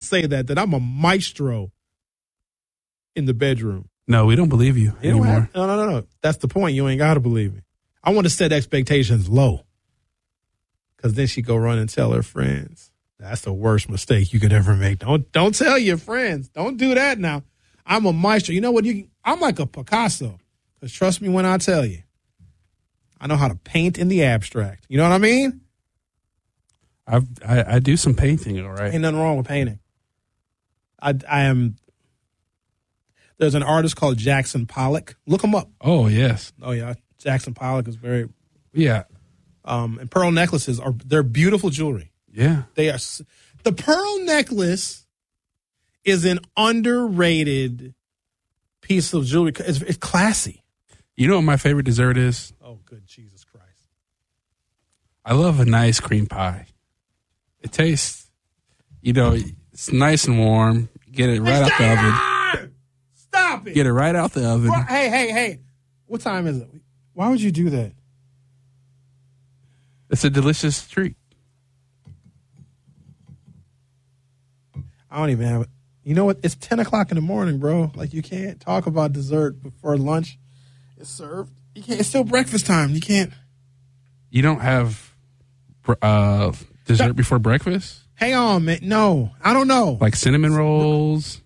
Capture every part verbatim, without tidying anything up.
say that, that I'm a maestro in the bedroom. No, we don't believe you, you anymore. Have, no, no, no, no. That's the point. You ain't got to believe me. I want to set expectations low. Because then she go run and tell her friends. That's the worst mistake you could ever make. Don't don't tell your friends. Don't do that now. I'm a maestro. You know what? You, I'm like a Picasso. Because trust me when I tell you. I know how to paint in the abstract. You know what I mean? I've, I I do some painting, all right. Ain't nothing wrong with painting. I I am. There's an artist called Jackson Pollock. Look him up. Oh yes. Oh yeah, Jackson Pollock is very. Yeah. Um, and pearl necklaces are they're beautiful jewelry. Yeah. They are. The pearl necklace is an underrated piece of jewelry. It's, it's classy. You know what my favorite dessert is? Oh, good Jesus Christ! I love a nice cream pie. It tastes, you know, it's nice and warm. Get it right out the oven. Stop it! Get it right out the oven. Hey, hey, hey! What time is it? Why would you do that? It's a delicious treat. I don't even have it. You know what? It's ten o'clock in the morning, bro. Like, you can't talk about dessert before lunch is served. You can't. It's still breakfast time. You can't. You don't have uh, dessert no. before breakfast? Hang on, man. No, I don't know. Like cinnamon rolls?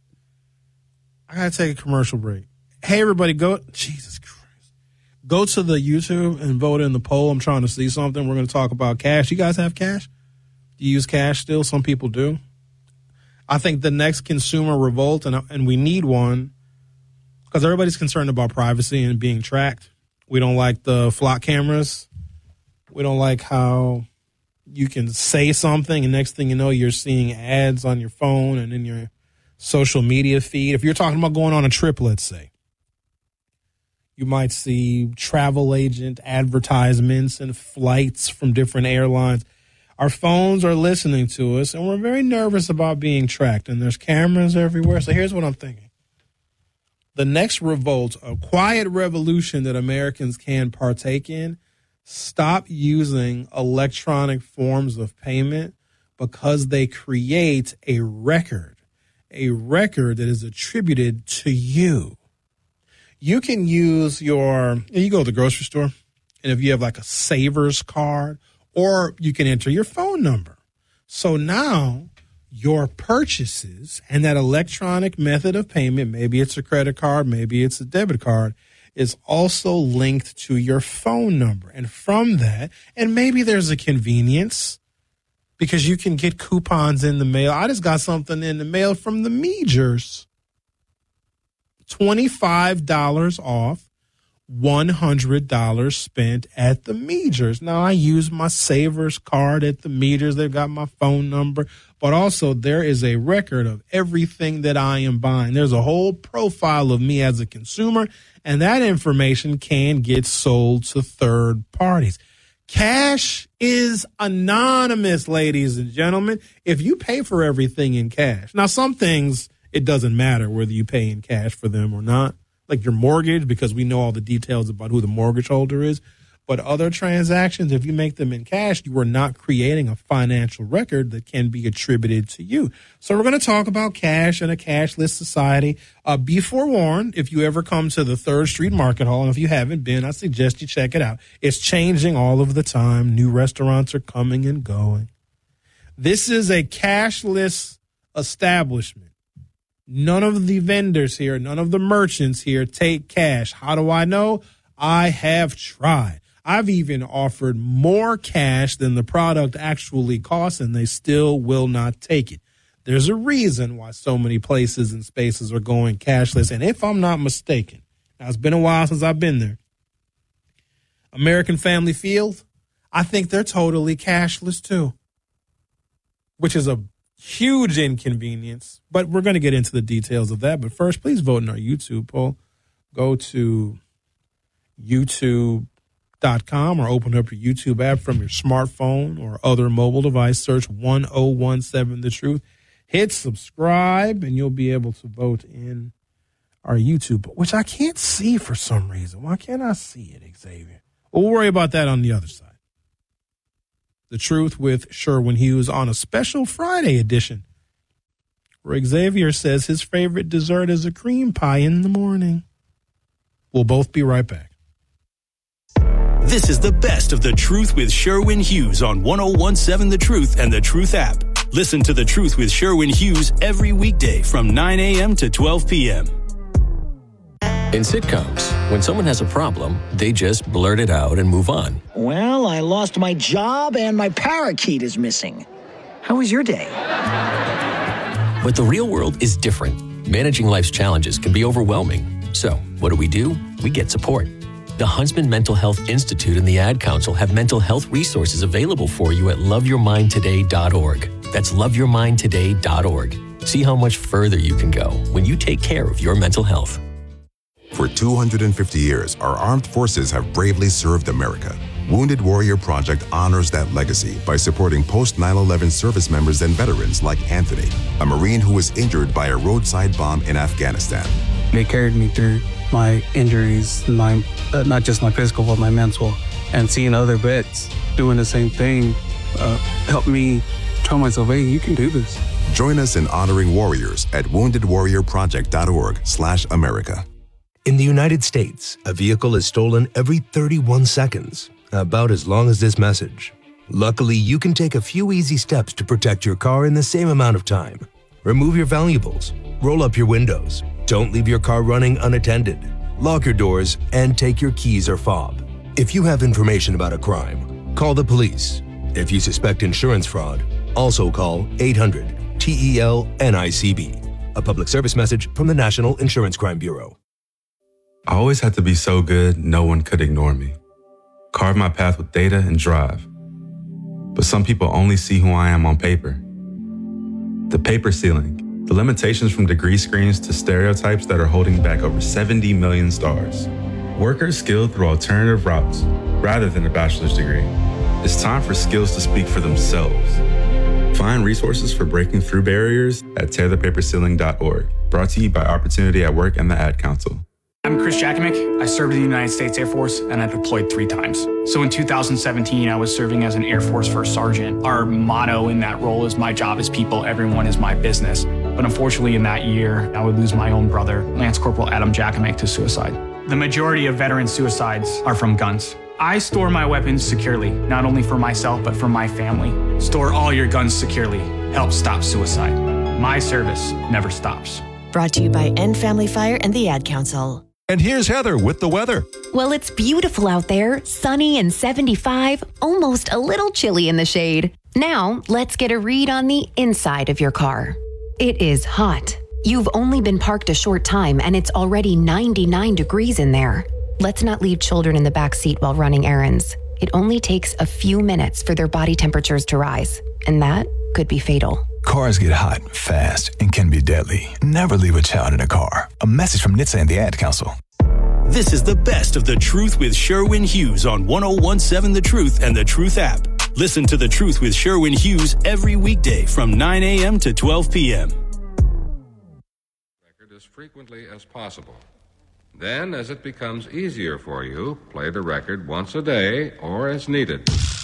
I got to take a commercial break. Hey, everybody, go. Jesus Christ. Go to the YouTube and vote in the poll. I'm trying to see something. We're going to talk about cash. You guys have cash? Do you use cash still? Some people do. I think the next consumer revolt, and and we need one, because everybody's concerned about privacy and being tracked. We don't like the flock cameras. We don't like how you can say something, and next thing you know, you're seeing ads on your phone and in your social media feed. If you're talking about going on a trip, let's say, you might see travel agent advertisements and flights from different airlines. Our phones are listening to us, and we're very nervous about being tracked, and there's cameras everywhere. So here's what I'm thinking. The next revolt, a quiet revolution that Americans can partake in, stop using electronic forms of payment because they create a record, a record that is attributed to you. You can use your, you go to the grocery store, and if you have like a Savers card, or you can enter your phone number. So now your purchases and that electronic method of payment, maybe it's a credit card, maybe it's a debit card, is also linked to your phone number. And from that, and maybe there's a convenience because you can get coupons in the mail. I just got something in the mail from the Meejers. twenty-five dollars off, one hundred dollars spent at the Meejers. Now, I use my Savers card at the Meejers. They've got my phone number. But also, there is a record of everything that I am buying. There's a whole profile of me as a consumer, and that information can get sold to third parties. Cash is anonymous, ladies and gentlemen, if you pay for everything in cash. Now, some things, it doesn't matter whether you pay in cash for them or not, like your mortgage, because we know all the details about who the mortgage holder is. But other transactions, if you make them in cash, you are not creating a financial record that can be attributed to you. So we're going to talk about cash and a cashless society. Uh, be forewarned, if you ever come to the Third Street Market Hall, and if you haven't been, I suggest you check it out. It's changing all of the time. New restaurants are coming and going. This is a cashless establishment. None of the vendors here, none of the merchants here take cash. How do I know? I have tried. I've even offered more cash than the product actually costs, and they still will not take it. There's a reason why so many places and spaces are going cashless. And if I'm not mistaken, now it's been a while since I've been there, American Family Field, I think they're totally cashless too, which is a huge inconvenience. But we're going to get into the details of that. But first, please vote in our YouTube poll. Go to YouTube dot com or open up your YouTube app from your smartphone or other mobile device. Search one oh one seven The Truth. Hit subscribe, and you'll be able to vote in our YouTube, which I can't see for some reason. Why can't I see it, Xavier? We'll worry about that on the other side. The Truth with Sherwin Hughes on a special Friday edition where Xavier says his favorite dessert is a cream pie in the morning. We'll both be right back. This is the best of The Truth with Sherwin Hughes on one oh one seven The Truth and The Truth app. Listen to The Truth with Sherwin Hughes every weekday from nine a.m. to twelve p.m. In sitcoms, when someone has a problem, they just blurt it out and move on. Well, I lost my job and my parakeet is missing. How was your day? But the real world is different. Managing life's challenges can be overwhelming. So, what do we do? We get support. The Huntsman Mental Health Institute and the Ad Council have mental health resources available for you at love your mind today dot org. That's love your mind today dot org. See how much further you can go when you take care of your mental health. For two hundred fifty years, our armed forces have bravely served America. Wounded Warrior Project honors that legacy by supporting post nine eleven service members and veterans like Anthony, a Marine who was injured by a roadside bomb in Afghanistan. They carried me through my injuries, my uh, not just my physical, but my mental. And seeing other vets doing the same thing uh, helped me tell myself, hey, you can do this. Join us in honoring warriors at wounded warrior project dot org slash America. In the United States, a vehicle is stolen every thirty-one seconds, about as long as this message. Luckily, you can take a few easy steps to protect your car in the same amount of time. Remove your valuables, roll up your windows, don't leave your car running unattended, lock your doors, and take your keys or fob. If you have information about a crime, call the police. If you suspect insurance fraud, also call eight hundred T E L N I C B. A public service message from the National Insurance Crime Bureau. I always had to be so good, no one could ignore me. Carve my path with data and drive. But some people only see who I am on paper. The paper ceiling, the limitations from degree screens to stereotypes that are holding back over seventy million stars. Workers skilled through alternative routes rather than a bachelor's degree. It's time for skills to speak for themselves. Find resources for breaking through barriers at tear the paper ceiling dot org. Brought to you by Opportunity at Work and the Ad Council. I'm Chris Jakimick. I served in the United States Air Force and I deployed three times. So in two thousand seventeen, I was serving as an Air Force First Sergeant. Our motto in that role is my job is people, everyone is my business. But unfortunately in that year, I would lose my own brother, Lance Corporal Adam Jakimick, to suicide. The majority of veteran suicides are from guns. I store my weapons securely, not only for myself, but for my family. Store all your guns securely. Help stop suicide. My service never stops. Brought to you by End Family Fire and the Ad Council. And here's Heather with the weather. Well, it's beautiful out there, sunny and seventy-five, almost a little chilly in the shade. Now, let's get a read on the inside of your car. It is hot. You've only been parked a short time and it's already ninety-nine degrees in there. Let's not leave children in the back seat while running errands. It only takes a few minutes for their body temperatures to rise, and that could be fatal. Cars get hot, fast, and can be deadly. Never leave a child in a car. A message from N H T S A and the Ad Council. This is the best of The Truth with Sherwin Hughes on one oh one seven The Truth and The Truth app. Listen to The Truth with Sherwin Hughes every weekday from nine a.m. to twelve p.m. Record as frequently as possible. Then, as it becomes easier for you, play the record once a day or as needed.